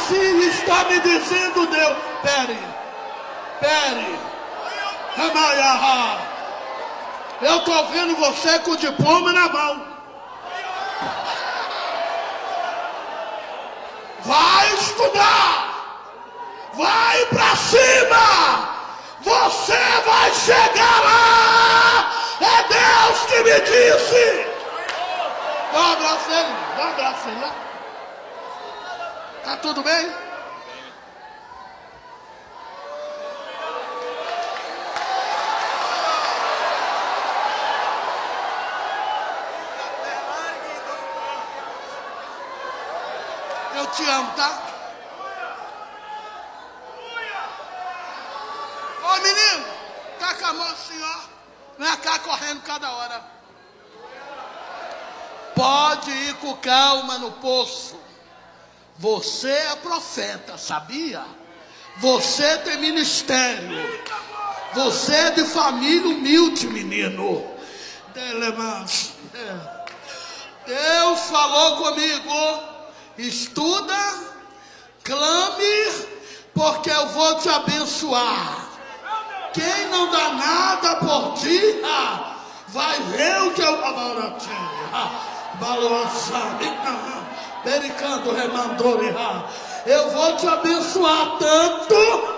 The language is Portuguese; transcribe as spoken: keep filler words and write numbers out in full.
assim está me dizendo Deus. Pere, pere. Eu estou vendo você com o diploma na mão. Vai estudar. Vai pra cima. Você vai chegar lá. É Deus que me disse. Dá um abraço nele. Dá um abraço nele lá. Tá tudo bem? Eu te amo, tá? Ô menino, tá com a mão assim, ó. Vem cá correndo cada hora. Pode ir com calma no poço. Você é profeta, sabia? Você tem ministério. Você é de família humilde, menino. Deus falou comigo. Estuda, clame, porque eu vou te abençoar. Quem não dá nada por ti, vai ver o que eu vou te balançar. Bericando, remandou, eu vou te abençoar tanto